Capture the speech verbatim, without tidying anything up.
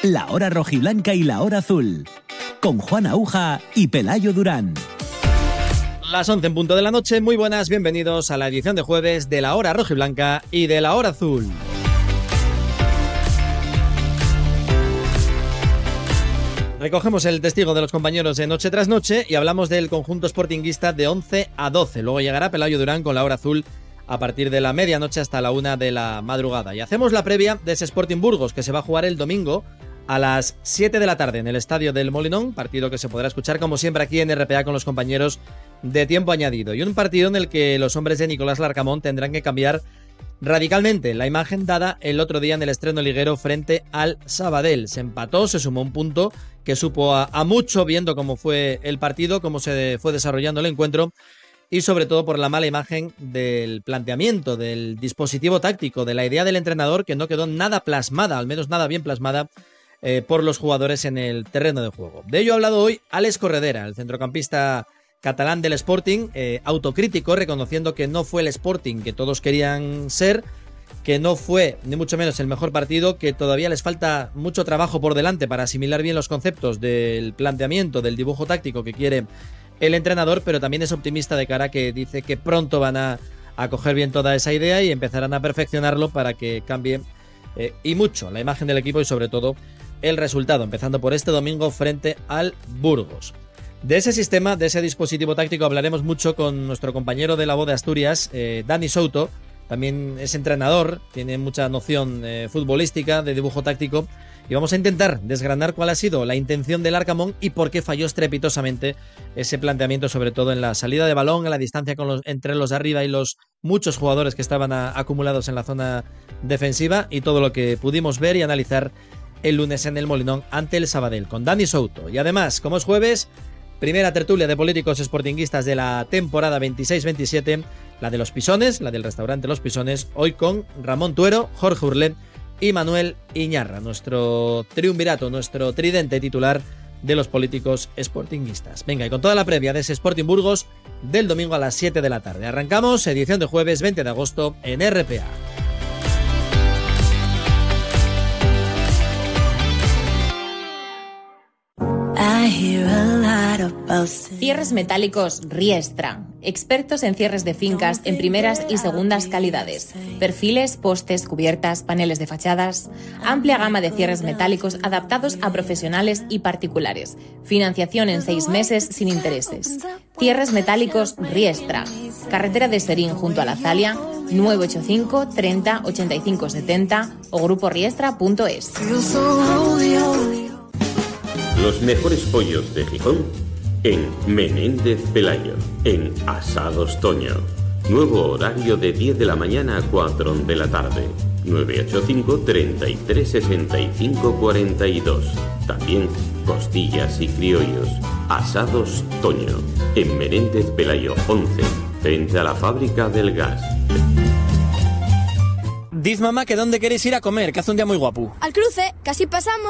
La Hora Rojiblanca y La Hora Azul, con Juan Aúja y Pelayo Durán. Las once en punto de la noche, muy buenas, bienvenidos a la edición de jueves de La Hora Rojiblanca y de La Hora Azul. Recogemos el testigo de los compañeros de noche tras noche y hablamos del conjunto sportinguista de once a doce. Luego llegará Pelayo Durán con La Hora Azul a partir de la medianoche hasta la una de la madrugada. Y hacemos la previa de ese Sporting Burgos que se va a jugar el domingo a las siete de la tarde en el estadio del Molinón, partido que se podrá escuchar como siempre aquí en R P A con los compañeros de Tiempo Añadido. Y un partido en el que los hombres de Nicolás Larcamón tendrán que cambiar radicalmente la imagen dada el otro día en el estreno liguero frente al Sabadell. Se empató, se sumó un punto que supo a, a mucho viendo cómo fue el partido, cómo se fue desarrollando el encuentro y sobre todo por la mala imagen del planteamiento, del dispositivo táctico, de la idea del entrenador que no quedó nada plasmada, al menos nada bien plasmada eh, por los jugadores en el terreno de juego. De ello ha hablado hoy Alex Corredera, el centrocampista catalán del Sporting, eh, autocrítico, reconociendo que no fue el Sporting que todos querían ser, que no fue ni mucho menos el mejor partido, que todavía les falta mucho trabajo por delante para asimilar bien los conceptos del planteamiento, del dibujo táctico que quiere el entrenador, pero también es optimista de cara que dice que pronto van a, a coger bien toda esa idea y empezarán a perfeccionarlo para que cambie eh, y mucho la imagen del equipo y sobre todo el resultado, empezando por este domingo frente al Burgos. De ese sistema, de ese dispositivo táctico hablaremos mucho con nuestro compañero de La Voz de Asturias, eh, Dani Souto. También es entrenador, tiene mucha noción eh, futbolística, de dibujo táctico, y vamos a intentar desgranar cuál ha sido la intención del Arcamón y por qué falló estrepitosamente ese planteamiento, sobre todo en la salida de balón, en la distancia con los, entre los de arriba y los muchos jugadores que estaban a, acumulados en la zona defensiva, y todo lo que pudimos ver y analizar el lunes en el Molinón ante el Sabadell con Dani Souto. Y además, como es jueves, primera tertulia de políticos sportinguistas de la temporada veintiséis veintisiete, la de los Pisones, la del restaurante Los Pisones, hoy con Ramón Tuero, Jorge Urlé y Manuel Iñarra, nuestro triunvirato, nuestro tridente titular de los políticos sportinguistas. Venga, y con toda la previa de ese Sporting Burgos del domingo a las siete de la tarde. Arrancamos, edición de jueves veinte de agosto en R P A. Cierres metálicos Riestra. Expertos en cierres de fincas en primeras y segundas calidades. Perfiles, postes, cubiertas, paneles de fachadas. Amplia gama de cierres metálicos adaptados a profesionales y particulares. Financiación en seis meses sin intereses. Cierres metálicos Riestra. Carretera de Serín junto a la Zalia, nueve ocho cinco, treinta, ochenta y cinco setenta o grupo riestra punto es. Los mejores pollos de Gijón en Menéndez Pelayo, en Asados Toño. Nuevo horario de diez de la mañana a cuatro de la tarde. nueve ocho cinco, treinta y tres, sesenta y cinco, cuarenta y dos. También costillas y criollos. Asados Toño, en Menéndez Pelayo once, frente a la fábrica del gas. Diz mamá que dónde queréis ir a comer, que hace un día muy guapo. Al cruce, casi pasamos.